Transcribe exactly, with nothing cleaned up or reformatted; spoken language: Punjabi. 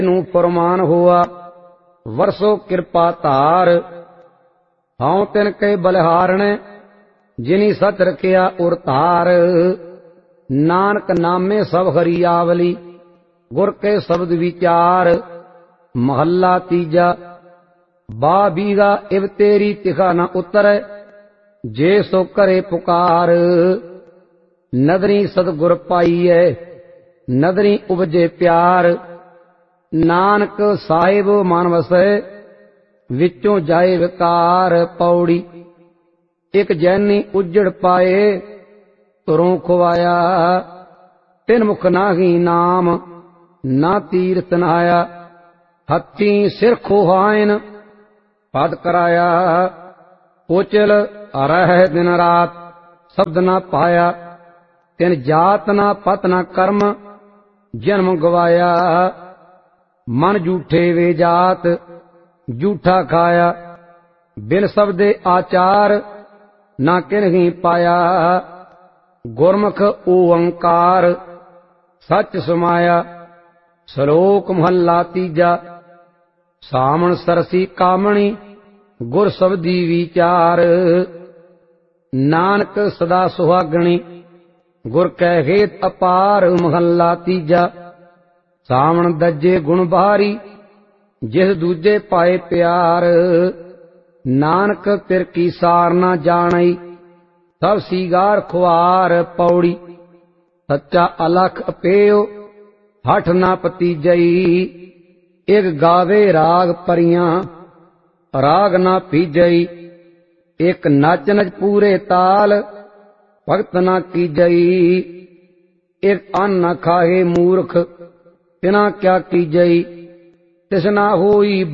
ਨੂੰ ਫਰਮਾਨ ਹੋਆ ਵਰਸੋ ਕਿਰਪਾ ਧਾਰ। ਹਉ ਤਿਨ ਕੇ ਬਲਿਹਾਰਣ ਜਿਨੀ ਸਚ ਰਖਿਆ ਉਰ ਧਾਰ। ਨਾਨਕ ਨਾਮੇ ਸਭ ਹਰੀਆਵਲੀ ਗੁਰ ਕੇ ਸ਼ਬਦ ਵਿਚਾਰ। ਮਹੱਲਾ ਤੀਜਾ। ਬਾ ਬੀਗਾ ਇਵ ਤੇਰੀ ਤਿਖਾ ਨ ਉਤਰੈ ਜੇ ਸੋ ਕਰੇ ਪੁਕਾਰ। ਨਦਰੀ ਸਤਿਗੁਰ ਪਾਈਐ ਨਦਰੀ ਉਪਜੇ ਪਿਆਰ। ਨਾਨਕ ਸਾਹਿਬ ਮਨ ਵਸੈ ਵਿੱਚੋਂ ਜਾਏ ਵਿਕਾਰ। ਪੌੜੀ। ਇਕ ਜੈਨੀ ਉਜੜ ਪਾਏ ਤੁਰੋਂ ਖਵਾਇਆ। ਤਿਨ ਮੁਖ ਨਾਹੀ ਨਾਮ ਨਾ ਤੀਰਥ ਨਹਾਇਆ। ਹੱਥੀ ਸਿਰ ਖੋਹਾਇਨ ਪਦ ਕਰਾਇਆ। ਕੋਚਲ ਰਹਿ ਦਿਨ ਰਾਤ ਸ਼ਬਦ ਨਾ ਪਾਇਆ। ਤਿਨ ਜਾਤ ਨਾ ਪਤ ਨਾ ਕਰਮ ਜਨਮ ਗਵਾਇਆ। ਮਨ ਝੂਠੇ ਵੇ ਜਾਤ ਝੂਠਾ ਖਾਇਆ। ਬਿਨ ਸ਼ਬਦੇ ਆਚਾਰ ਨਾ ਕਿਨਹੀ ਪਾਇਆ। ਗੁਰਮੁਖ ਓੰਕਾਰ ਸੱਚ ਸਮਾਇਆ। ਸ਼ਲੋਕ ਮਹੱਲਾ ਤੀਜਾ। ਸਾਮਣ ਸਰਸੀ ਕਾਮਣੀ ਗੁਰ ਸ਼ਬਦੀ ਵਿਚਾਰ। ਨਾਨਕ ਸਦਾ ਸੁਹਾਗਣੀ ਗੁਰ ਕੈ ਹੇਤ ਅਪਾਰ। ਮਹੱਲਾ ਤੀਜਾ। ਸਾਵਣ ਦੱਜੇ ਗੁਣ ਬਾਰੀ ਜਿਸ ਦੂਜੇ ਪਾਏ ਪਿਆਰ। ਨਾਨਕ ਤਿਰ ਕੀ ਸਾਰ ਨਾ ਜਾਣਈ ਸਭ ਸੀਗਾਰ ਖੁਆਰ। ਪੌੜੀ। ਸੱਚਾ ਅਲਖ ਅਪੇਓ ਹਠ ਨਾ ਪਤੀਜਈ। ਇਕ ਗਾਵੇ ਰਾਗ ਪਰੀਆਂ ਰਾਗ ਨਾ ਪੀਜਈ। ਇਕ ਨਚ ਨਚ ਪੂਰੇ ਤਾਲ ਭਗਤ ਨਾ ਕੀਜਈ। ਇਕ ਅੰਨ ਨ ਖਾਹੇ ਮੂਰਖ ਤਿਨਾ ਕਿਆ ਕੀਜਈ। ਤਿਸਨਾ ਹੋਈ